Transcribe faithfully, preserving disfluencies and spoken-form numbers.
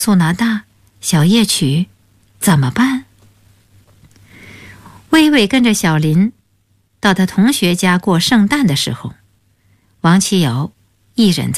苏拿大、小夜曲，怎么办？薇薇跟着小林到他同学家过圣诞的时候，王琦瑶一人在